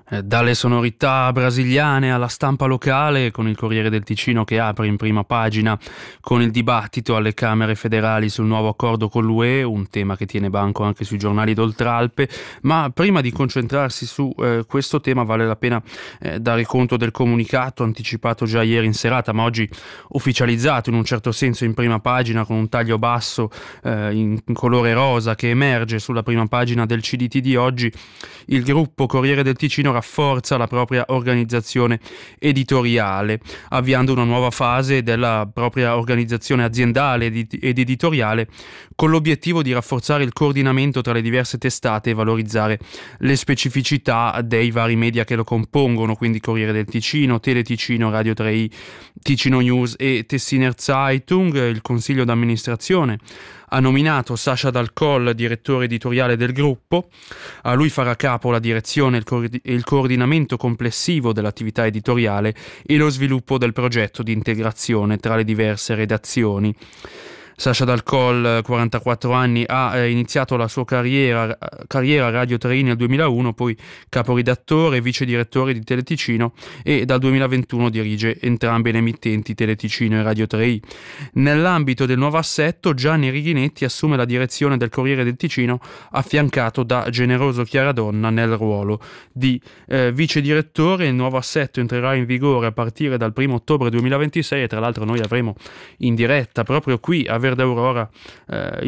Dalle sonorità brasiliane alla stampa locale, con il Corriere del Ticino che apre in prima pagina con il dibattito alle Camere federali sul nuovo accordo con l'UE, un tema che tiene banco anche sui giornali d'Oltralpe. Ma prima di concentrarsi su questo tema vale la pena dare conto del comunicato anticipato già ieri in serata, ma oggi ufficializzato in un certo senso in prima pagina con un taglio basso in colore rosa che emerge sulla prima pagina del CDT di oggi. Il gruppo Corriere del Ticino rafforza la propria organizzazione editoriale, avviando una nuova fase della propria organizzazione aziendale ed editoriale, con l'obiettivo di rafforzare il coordinamento tra le diverse testate e valorizzare le specificità dei vari media che lo compongono, quindi Corriere del Ticino, Tele Ticino, Radio 3i, Ticino News e Tessiner Zeitung. Il consiglio d'amministrazione ha nominato Sasha Dal Coll direttore editoriale del gruppo. A lui farà capo la direzione e il coordinamento complessivo dell'attività editoriale e lo sviluppo del progetto di integrazione tra le diverse redazioni. Sasha Dal Coll, 44 anni, ha iniziato la sua carriera a Radio 3i nel 2001, poi capodirettore e vice direttore di Teleticino, e dal 2021 dirige entrambe le emittenti Teleticino e Radio 3i. Nell'ambito del nuovo assetto, Gianni Righinetti assume la direzione del Corriere del Ticino, affiancato da Generoso Chiaradonna nel ruolo di vice direttore. Il nuovo assetto entrerà in vigore a partire dal 1 ottobre 2026 e tra l'altro noi avremo in diretta proprio qui a Verde Aurora